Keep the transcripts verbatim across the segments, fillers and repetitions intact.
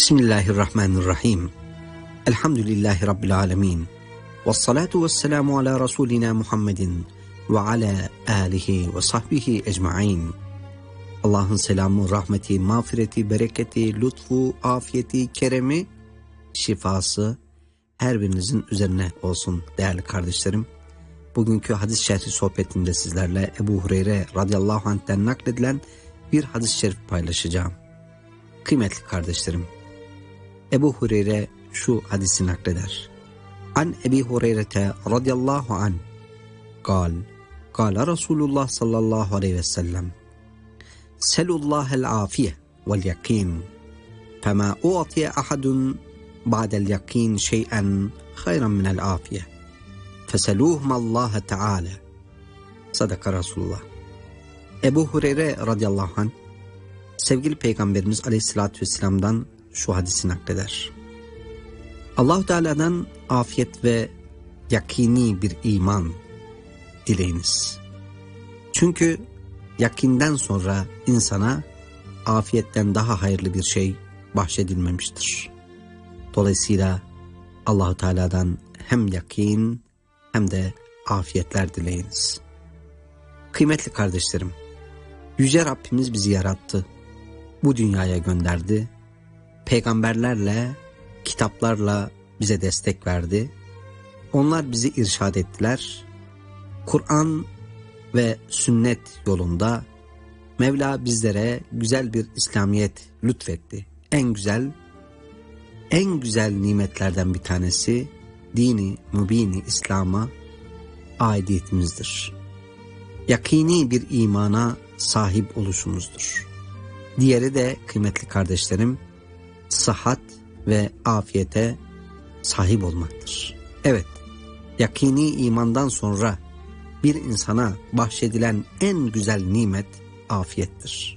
Bismillahirrahmanirrahim. Elhamdülillahi Rabbil alemin. Vessalatu vesselamu ala Resulina Muhammedin ve ala alihi ve sahbihi ecmain. Allah'ın selamı, rahmeti, mağfireti, bereketi, lütfu, afiyeti, keremi, şifası her birinizin üzerine olsun değerli kardeşlerim. Bugünkü hadis-i şerhi sohbetimde sizlerle Ebu Hureyre radıyallahu anh'ten nakledilen bir hadis-i şerif paylaşacağım. Kıymetli kardeşlerim, Ebu Hureyre şu hadisi nakleder. An Ebi Hureyre radıyallahu anh kal, kal Resulullah sallallahu aleyhi ve sellem selullahel afiye vel yakin fema u'tiye ahadun ba'del yakin şey'en hayran minel afiye feseluhmallaha teala. Sadaka Resulullah. Ebu Hureyre radıyallahu anh sevgili Peygamberimiz aleyhissalatü vesselam'dan şu hadisi nakleder. Allah-u Teala'dan afiyet ve yakini bir iman dileyiniz. Çünkü yakinden sonra insana afiyetten daha hayırlı bir şey bahşedilmemiştir. Dolayısıyla Allah-u Teala'dan hem yakin hem de afiyetler dileyiniz. Kıymetli kardeşlerim, Yüce Rabbimiz bizi yarattı, bu dünyaya gönderdi, peygamberlerle, kitaplarla bize destek verdi. Onlar bizi irşad ettiler. Kur'an ve sünnet yolunda Mevla bizlere güzel bir İslamiyet lütfetti. En güzel, en güzel nimetlerden bir tanesi dini mübini İslam'a aidiyetimizdir. Yakini bir imana sahip oluşumuzdur. Diğeri de kıymetli kardeşlerim, sıhhat ve afiyete sahip olmaktır. Evet, yakini imandan sonra bir insana bahşedilen en güzel nimet afiyettir.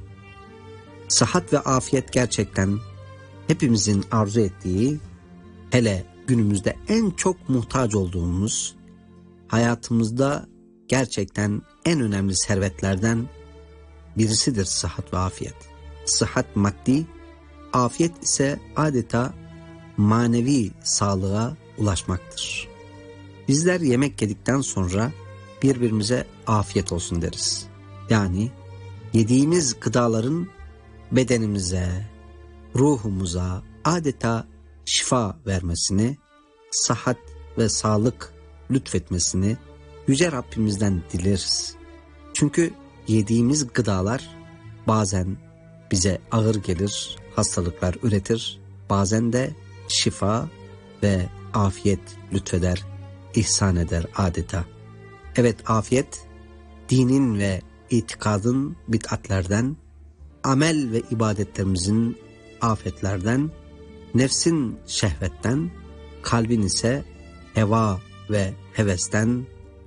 Sıhhat ve afiyet gerçekten hepimizin arzu ettiği, hele günümüzde en çok muhtaç olduğumuz, hayatımızda gerçekten en önemli servetlerden birisidir sıhhat ve afiyet. Sıhhat maddi, afiyet ise adeta manevi sağlığa ulaşmaktır. Bizler yemek yedikten sonra birbirimize afiyet olsun deriz. Yani yediğimiz gıdaların bedenimize, ruhumuza adeta şifa vermesini, sıhhat ve sağlık lütfetmesini Yüce Rabbimizden dileriz. Çünkü yediğimiz gıdalar bazen bize ağır gelir, hastalıklar üretir, bazen de şifa ve afiyet lütfeder, ihsan eder adeta. Evet, afiyet, dinin ve itikadın bid'atlerden, amel ve ibadetlerimizin afetlerden, nefsin şehvetten, kalbin ise heva ve hevesten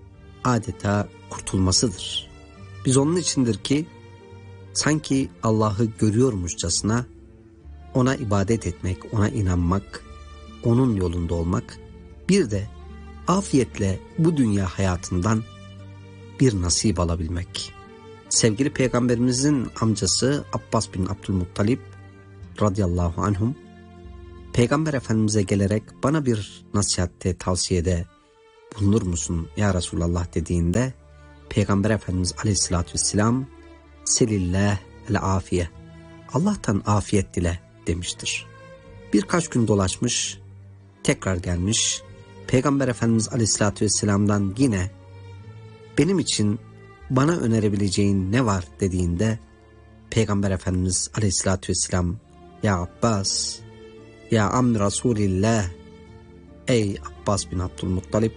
adeta kurtulmasıdır. Biz onun içindir ki, sanki Allah'ı görüyormuşçasına ona ibadet etmek, ona inanmak, onun yolunda olmak, bir de afiyetle bu dünya hayatından bir nasip alabilmek. Sevgili Peygamberimizin amcası Abbas bin Abdülmuttalip radıyallahu anhum, Peygamber Efendimiz'e gelerek bana bir nasihatte, tavsiyede bulunur musun ya Resulallah dediğinde, Peygamber Efendimiz aleyhissalatü vesselam selillah el afiye, Allah'tan afiyet dile demiştir. Birkaç gün dolaşmış, tekrar gelmiş, Peygamber Efendimiz aleyhissalatü vesselam'dan yine benim için bana önerebileceğin ne var dediğinde, Peygamber Efendimiz aleyhissalatü vesselam, ya Abbas, ya ammi Resulillah, ey Abbas bin Abdülmuttalip,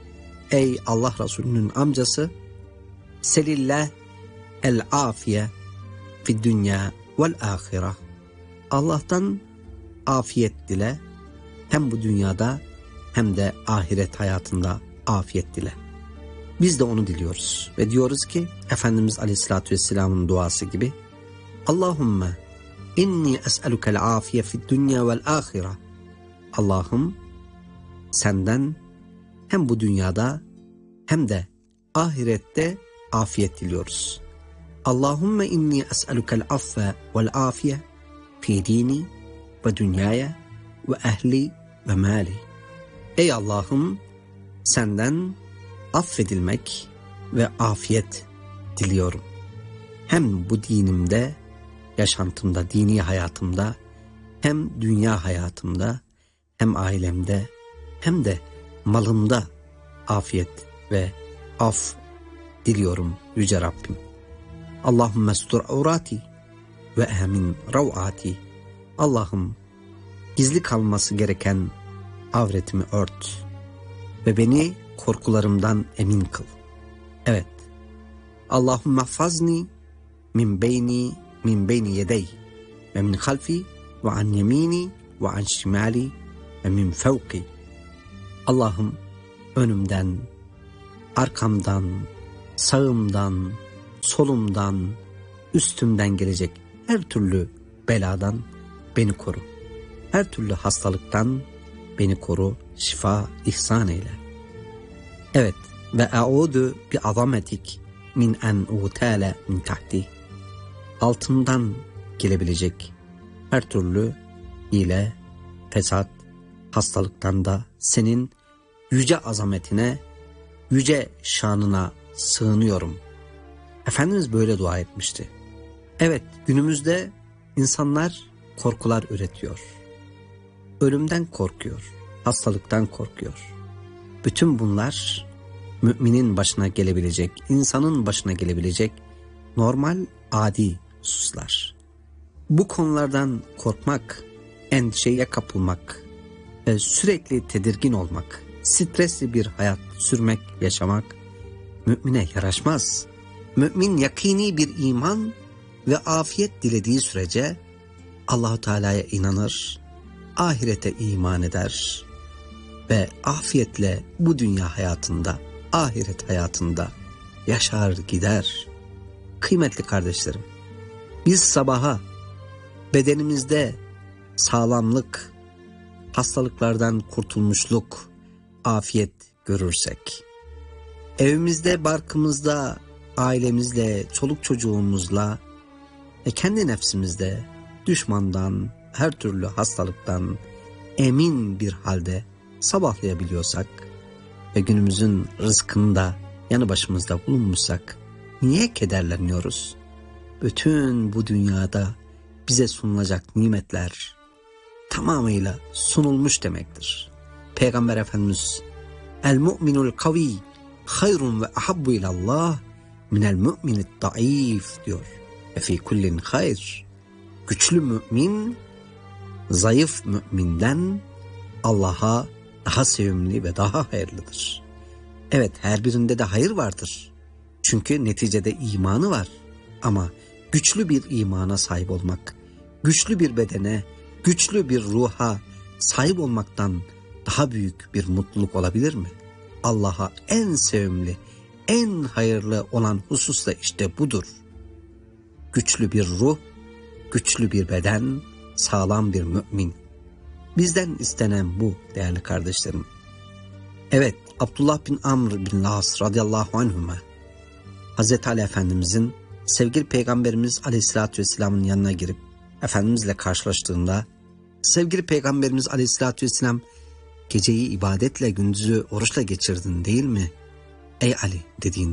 ey Allah Resulü'nün amcası, selillah el afiye fi dünya vel ahire, Allah'tan afiyet dile, hem bu dünyada hem de ahiret hayatında afiyet dile. Biz de onu diliyoruz ve diyoruz ki Efendimiz Aleyhisselatü Vesselam'ın duası gibi, Allahümme inni es'elukel afiye fi dünya vel ahire, Allah'ım senden hem bu dünyada hem de ahirette afiyet diliyoruz. Allahümme inni es'elukel affe vel afiye fi dini ve dünyaya ve ehli ve mali. Ey Allah'ım, senden affedilmek ve afiyet diliyorum. Hem bu dinimde, yaşantımda, dini hayatımda, hem dünya hayatımda, hem ailemde, hem de malımda afiyet ve af diliyorum Yüce Rabbim. Allahümme stur avrati ve emin ravati. Allah'ım, gizli kalması gereken avretimi ört ve beni korkularımdan emin kıl. Evet. Allahümme fazni min beyni min beyni yedey ve min halfi ve an yemini ve an şimali ve min fevki. Allah'ım, önümden, arkamdan, sağımdan, solumdan, üstümden gelecek her türlü beladan beni koru. Her türlü hastalıktan beni koru, şifa ihsan eyle. Evet, ve e'udu bi azametik min en utale min tahti. Altından gelebilecek her türlü hile, fesat, hastalıktan da senin yüce azametine, yüce şanına sığınıyorum. Efendimiz böyle dua etmişti. Evet, günümüzde insanlar korkular üretiyor. Ölümden korkuyor, hastalıktan korkuyor. Bütün bunlar müminin başına gelebilecek, insanın başına gelebilecek normal, adi hususlar. Bu konulardan korkmak, endişeye kapılmak, ve sürekli tedirgin olmak, stresli bir hayat sürmek, yaşamak mümine yaraşmaz. Mümin yakini bir iman ve afiyet dilediği sürece Allah-u Teala'ya inanır, ahirete iman eder ve afiyetle bu dünya hayatında, ahiret hayatında yaşar gider. Kıymetli kardeşlerim, biz sabaha bedenimizde sağlamlık, hastalıklardan kurtulmuşluk, afiyet görürsek, evimizde, barkımızda, ailemizle, çoluk çocuğumuzla ve kendi nefsimizde düşmandan, her türlü hastalıktan emin bir halde sabahlayabiliyorsak ve günümüzün rızkını da yanı başımızda bulunmuşsak, niye kederleniyoruz? Bütün bu dünyada bize sunulacak nimetler tamamıyla sunulmuş demektir. Peygamber Efendimiz, el mu'minul kavi hayrun ve ahabbu ilallah minel mu'minid daif diyor. Ve fi kullin hayr. Güçlü mümin, zayıf müminden Allah'a daha sevimli ve daha hayırlıdır. Evet, her birinde de hayır vardır. Çünkü neticede imanı var. Ama güçlü bir imana sahip olmak, güçlü bir bedene, güçlü bir ruha sahip olmaktan daha büyük bir mutluluk olabilir mi? Allah'a en sevimli, en hayırlı olan husus da işte budur. Güçlü bir ruh, güçlü bir beden, sağlam bir mümin. Bizden istenen bu değerli kardeşlerim. Evet, Abdullah bin Amr bin Las radıyallahu anhuma, Hazreti Ali Efendimizin sevgili Peygamberimiz Aleyhisselatü Vesselam'ın yanına girip Efendimizle karşılaştığında, sevgili Peygamberimiz Aleyhisselatü Vesselam, geceyi ibadetle, gündüzü oruçla geçirdin değil mi? Ey Ali dediğinde